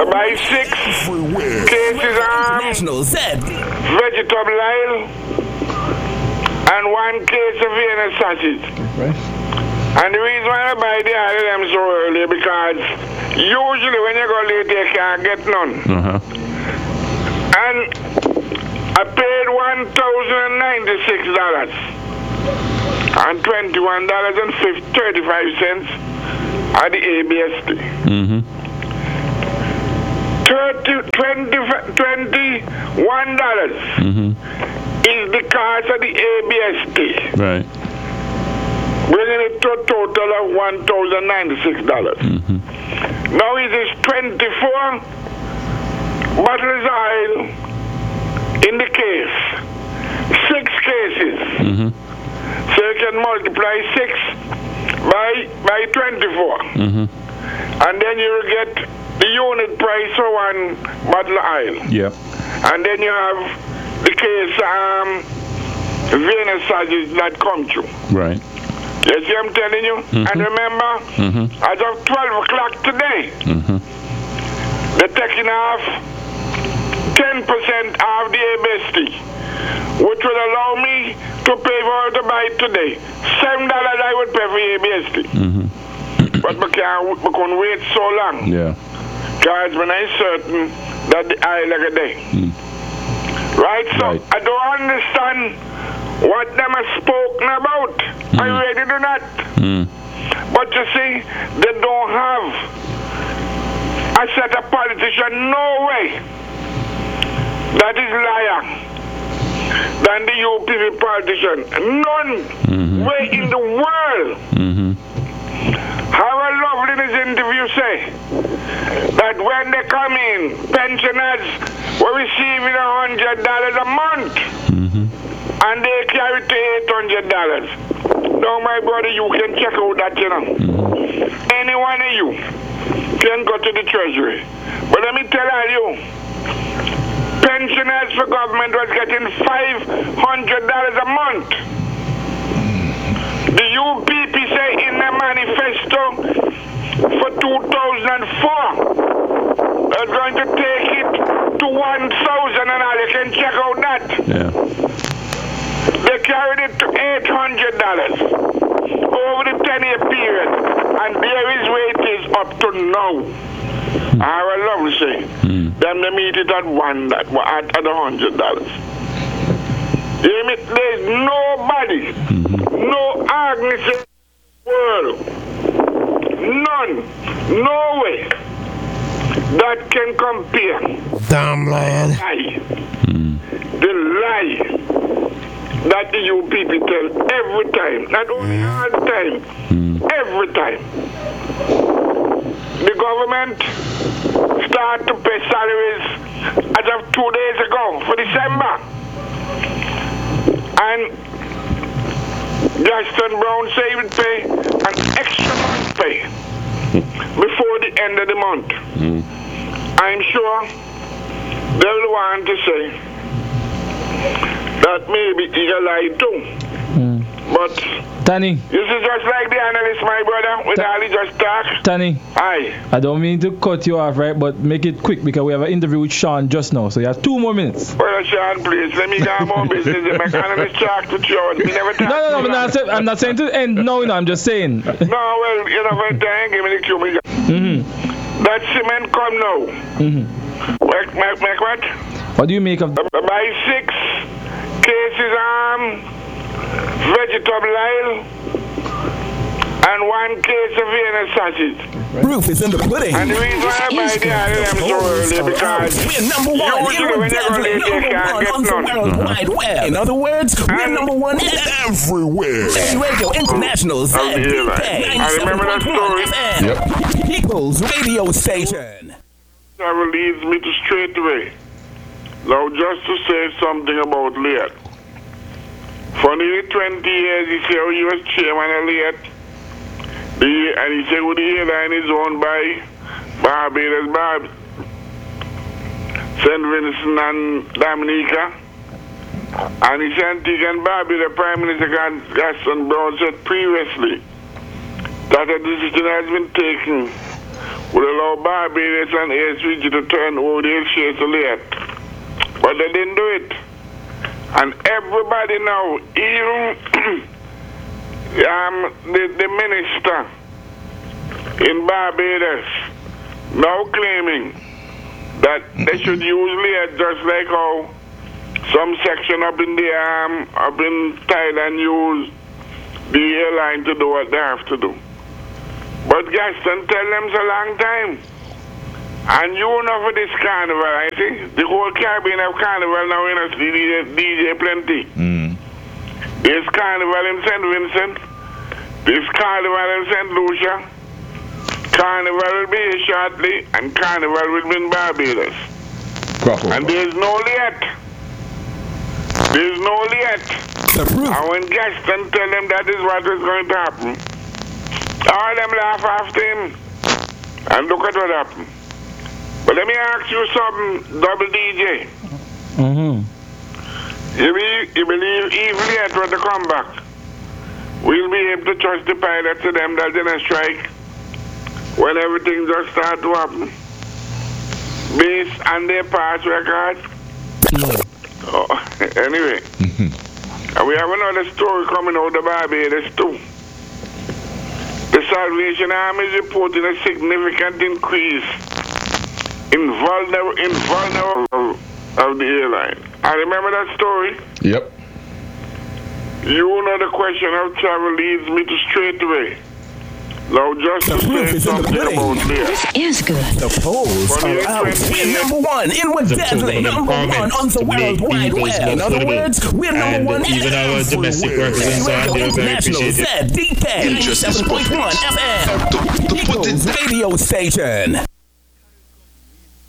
Buy 6 cases vegetable oil and 1 case of Vienna sausage. Right. And the reason why I buy the oil them so early because usually when you go late you can't get none. And I paid $1,096 and $21.35 at the ABST. $21 is the cost of the ABST. Right. Bringing it to a total of $1,096. Now it is 24 bottles of oil in the case. 6 cases. So you can multiply 6 by 24. And then you will get the unit price for 1 bottle of oil. Yep. And then you have the case Vienna sausage that come through. Right. You see I'm telling you? And remember, as of 12 o'clock today, they're taking off 10% of the ABST, which will allow me to pay for it to buy it today. $7 I would pay for ABST. But we can't wait so long. Yeah. Because when I'm certain that the oil like a day. Right? So I don't understand what them are spoken about. I really do not. But you see, they don't have a set of politicians, no way, that is liar than the UPP politician. None way in the world. How a lovely in his interview say that when they come in, pensioners were receiving $100 a month. And they carry to $800. Now, my brother, you can check out that, you know. Any one of you can go to the treasury. But let me tell you, pensioners for government was getting $500 a month. The UPP say in the manifesto for 2004, they're going to take it to 1,000 and all. You can check out that. Yeah. They carried it to $800 over the 10-year period, and there is where it is up to now. I would love to say, them they meet it at $100. There's nobody, no organization in the world, none, no way that can compare. Damn lad. The lie that the UPP tell every time, not only all the time, every time. The government start to pay salaries as of 2 days ago for December. And Justin Brown said he would pay an extra month pay before the end of the month. I'm sure they'll want to say that maybe he lied too. But Tani, this is just like the analyst, my brother, with all he just talk. Tani, Aye. I don't mean to cut you off, right? But make it quick because we have an interview with Sean just now. So you have 2 more minutes. Well, Sean, please, let me get more business. If my analyst talk to Sean, we never talk. No, I'm not saying to end. No, I'm just saying. No, well, you know, when time, give me the cue. That cement come now. Make what? What do you make of Buy 6 cases vegetable oil and 1 case of Vienna sausage. Proof is in the pudding. And the reason why I buy the oil them so early because we're number one. usually when you go late, you can't get none. Wide web. In other words, we're number one everywhere. Radio International ZPK. I remember that story. People's radio station. That leads me to straight away. Now, just to say something about Leah. For nearly 20 years, he said he was chairman of Leah. And he said, with the airline is owned by Barbados, St. Vincent and Dominica. And he said, Antigua and Barbados, Prime Minister Gaston Brown said previously that a decision has been taken would allow allow Barbados and ASVG to turn over the shares to Leah. But they didn't do it. And everybody now, even the minister in Barbados, now claiming that they should use Leah just like how some section up in Thailand use the airline to do what they have to do. But Gaston tell them it's a long time. And you know for this carnival, I see, the whole Caribbean have carnival now in us, DJ plenty. There's carnival in St. Vincent, there's carnival in St. Lucia, carnival will be here shortly, and carnival will be in Barbados. And there's no Liet. There's no Liet. And when Gaston tell them that is what is going to happen, all them laugh after him, and look at what happened. But let me ask you something, Double DJ. You believe if Liet were to come back, we'll be able to trust the pilot to them that didn't strike when everything just start to happen? Based on their past record? No. Oh, anyway, and we have another story coming out of Barbados too. The Salvation Army is reporting a significant increase in vulnerable of the airline. I remember that story. Yep. You know the question of travel leads me to straight away. Now just to say something about this. This is good. The polls are out. We're number one in what deadly. Number one on the World Wide Web. In other words, we're number one even our domestic representatives are very appreciated. ZDK 87.1 FM. Eagles radio station.